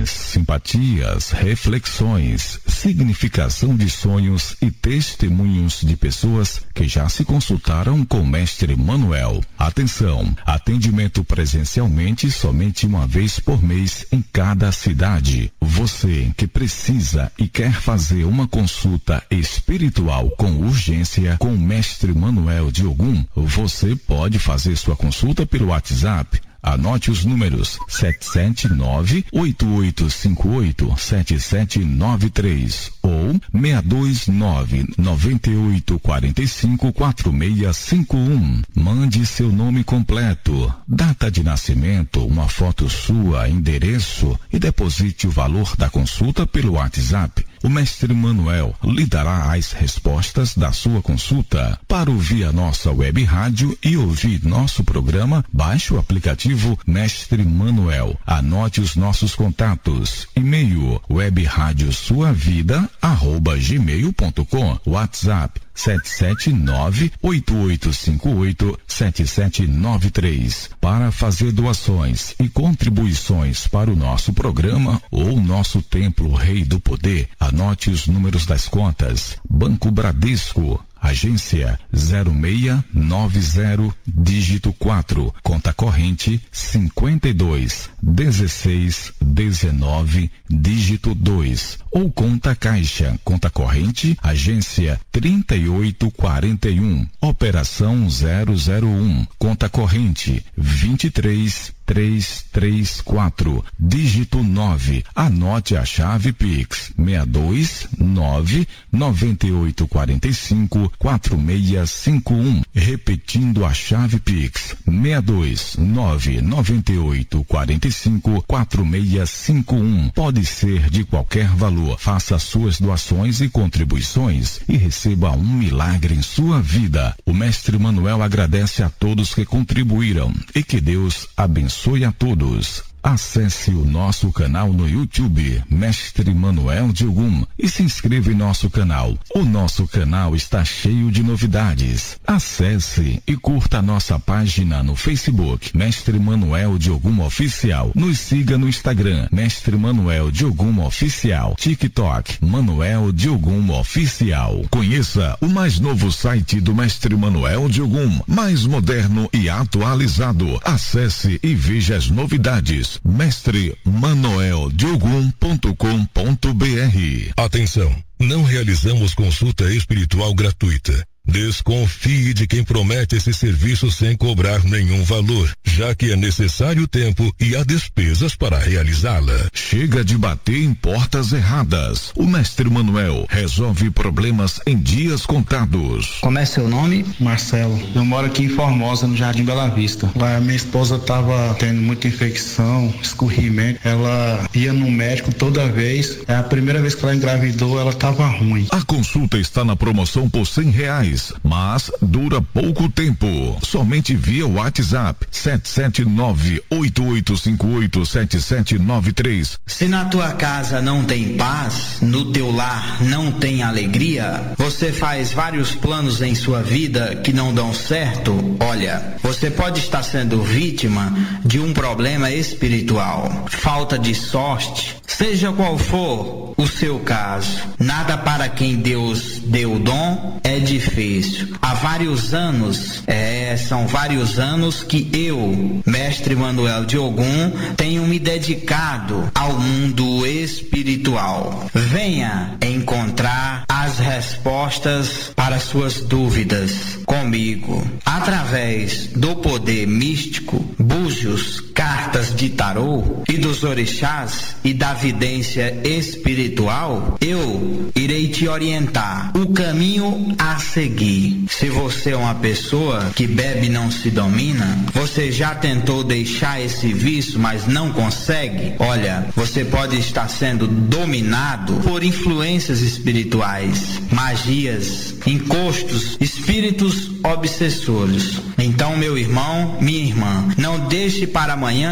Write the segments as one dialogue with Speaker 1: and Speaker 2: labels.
Speaker 1: simpatias, reflexões, significação de sonhos e testemunhos de pessoas que já se consultaram com o Mestre Manuel. Atenção, atendimento presencialmente somente uma vez por mês em cada cidade. Você que precisa e quer fazer uma consulta espiritual com urgência com o Mestre Manuel de Ogum, você pode fazer sua consulta pelo WhatsApp. Anote os números 779-8858-7793 ou 629-9845-4651. Mande seu nome completo, data de nascimento, uma foto sua, endereço e deposite o valor da consulta pelo WhatsApp. O Mestre Manuel lhe dará as respostas da sua consulta. Para ouvir a nossa web rádio e ouvir nosso programa, baixe o aplicativo Mestre Manuel. Anote os nossos contatos. E-mail webradiosuavida@gmail.com. WhatsApp 779-8858-7793. Para fazer doações e contribuições para o nosso programa ou nosso Templo Rei do Poder, anote os números das contas. Banco Bradesco, agência 0690, dígito 4, conta corrente 521619, dígito 2, ou conta caixa, conta corrente, agência 3841, operação 001, conta corrente 23334, dígito 9. Anote a chave Pix 629-9845-4651. Repetindo a chave Pix 629-9845-4651. Pode ser de qualquer valor. Faça suas doações e contribuições e receba um milagre em sua vida. O Mestre Manuel agradece a todos que contribuíram e que Deus abençoe a todos. Acesse o nosso canal no YouTube, Mestre Manuel de Ogum, e se inscreva em nosso canal. O nosso canal está cheio de novidades. Acesse e curta a nossa página no Facebook, Mestre Manuel de Ogum Oficial. Nos siga no Instagram, Mestre Manuel de Ogum Oficial. TikTok, Manuel de Ogum Oficial. Conheça o mais novo site do Mestre Manuel de Ogum, mais moderno e atualizado. Acesse e veja as novidades. mestremanueldeogum.com.br. Atenção, não realizamos consulta espiritual gratuita. Desconfie de quem promete esse serviço sem cobrar nenhum valor, já que é necessário tempo e há despesas para realizá-la. Chega de bater em portas erradas. O Mestre Manuel resolve problemas em dias contados.
Speaker 2: Como é seu nome?
Speaker 3: Marcelo. Eu moro aqui em Formosa, no Jardim Bela Vista. Lá minha esposa estava tendo muita infecção, escorrimento. Ela ia no médico toda vez. É a primeira vez que ela engravidou, ela estava ruim.
Speaker 1: A consulta está na promoção por R$100, mas dura pouco tempo. Somente via WhatsApp 779-8858-7793.
Speaker 2: Se na tua casa não tem paz, no teu lar não tem alegria, você faz vários planos em sua vida que não dão certo, olha, você pode estar sendo vítima de um problema espiritual, falta de sorte, seja qual for o seu caso. Nada para quem Deus deu o dom é difícil. Há vários anos, são vários anos que eu, Mestre Manuel de Ogum, tenho me dedicado ao mundo espiritual. Venha encontrar as respostas para suas dúvidas comigo. Através do poder místico, búzios, cartas de tarô e dos orixás e da vidência espiritual, eu irei te orientar o caminho a seguir. Se você é uma pessoa que bebe e não se domina, você já tentou deixar esse vício, mas não consegue, olha, você pode estar sendo dominado por influências espirituais, magias, encostos, espíritos obsessores. Então, meu irmão, minha irmã, não deixe para amanhã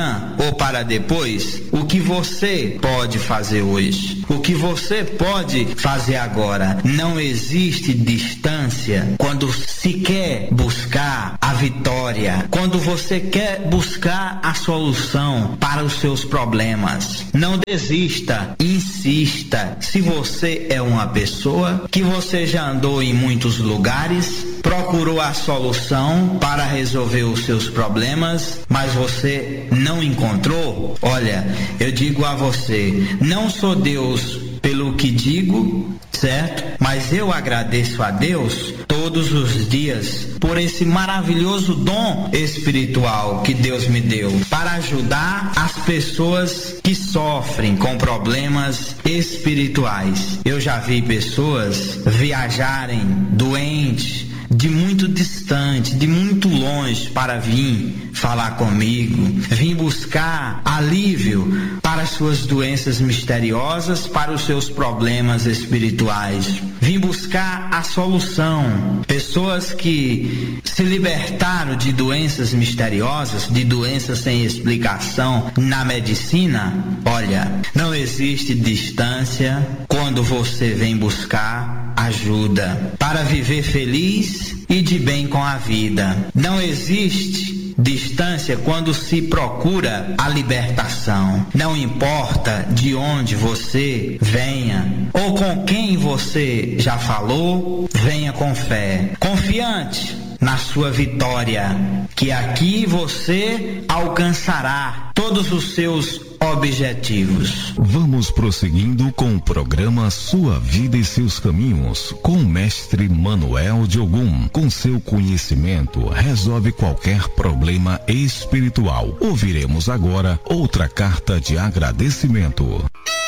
Speaker 2: amanhã ou para depois, o que você pode fazer hoje, o que você pode fazer agora. Não existe distância quando se quer buscar a vitória, quando você quer buscar a solução para os seus problemas. Não desista, insista. Se você é uma pessoa que você já andou em muitos lugares, procurou a solução para resolver os seus problemas, mas você não encontrou, olha, eu digo a você, não sou Deus pelo que digo, certo? Mas eu agradeço a Deus todos os dias por esse maravilhoso dom espiritual que Deus me deu para ajudar as pessoas que sofrem com problemas espirituais. Eu já vi pessoas viajarem doentes, de muito distante, de muito longe, para vir falar comigo, vim buscar alívio para suas doenças misteriosas, para os seus problemas espirituais. Vim buscar a solução. Pessoas que se libertaram de doenças misteriosas, de doenças sem explicação na medicina. Olha, não existe distância quando você vem buscar ajuda para viver feliz e de bem com a vida. Não existe distância quando se procura a libertação. Não importa de onde você venha ou com quem você já falou, venha com fé, confiante na sua vitória, que aqui você alcançará todos os seus objetivos.
Speaker 1: Vamos prosseguindo com o programa Sua Vida e Seus Caminhos, com o mestre Manuel de Ogum. Com seu conhecimento, resolve qualquer problema espiritual. Ouviremos agora outra carta de agradecimento.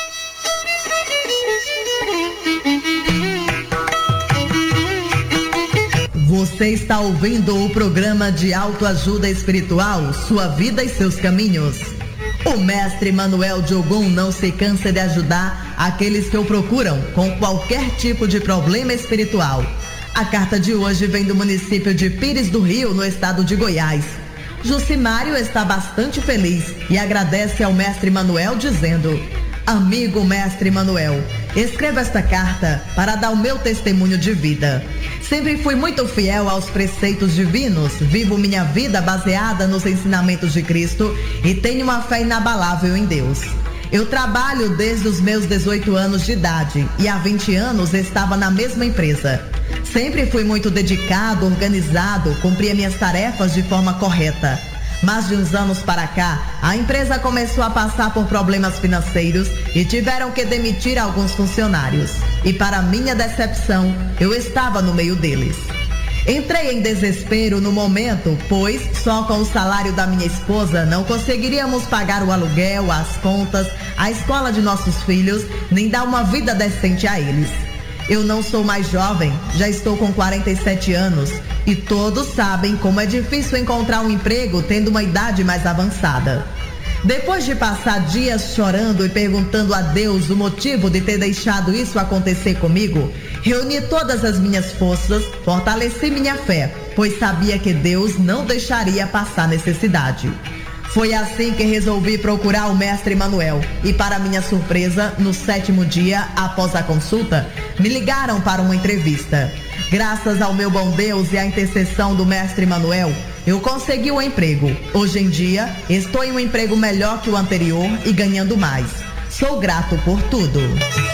Speaker 4: Você está ouvindo o programa de autoajuda espiritual, Sua Vida e Seus Caminhos. O mestre Manuel de Ogum não se cansa de ajudar aqueles que o procuram com qualquer tipo de problema espiritual. A carta de hoje vem do município de Pires do Rio, no estado de Goiás. Jucimário está bastante feliz e agradece ao mestre Manuel dizendo: amigo mestre Manuel, escrevo esta carta para dar o meu testemunho de vida. Sempre fui muito fiel aos preceitos divinos, vivo minha vida baseada nos ensinamentos de Cristo e tenho uma fé inabalável em Deus. Eu trabalho desde os meus 18 anos de idade e há 20 anos estava na mesma empresa. Sempre fui muito dedicado, organizado, cumpria minhas tarefas de forma correta. Mas de uns anos para cá, a empresa começou a passar por problemas financeiros e tiveram que demitir alguns funcionários. E para minha decepção, eu estava no meio deles. Entrei em desespero no momento, pois só com o salário da minha esposa não conseguiríamos pagar o aluguel, as contas, a escola de nossos filhos, nem dar uma vida decente a eles. Eu não sou mais jovem, já estou com 47 anos e todos sabem como é difícil encontrar um emprego tendo uma idade mais avançada. Depois de passar dias chorando e perguntando a Deus o motivo de ter deixado isso acontecer comigo, reuni todas as minhas forças, fortaleci minha fé, pois sabia que Deus não deixaria passar necessidade. Foi assim que resolvi procurar o mestre Manuel e, para minha surpresa, no 7º dia após a consulta, me ligaram para uma entrevista. Graças ao meu bom Deus e à intercessão do mestre Manuel, eu consegui um emprego. Hoje em dia, estou em um emprego melhor que o anterior e ganhando mais. Sou grato por tudo.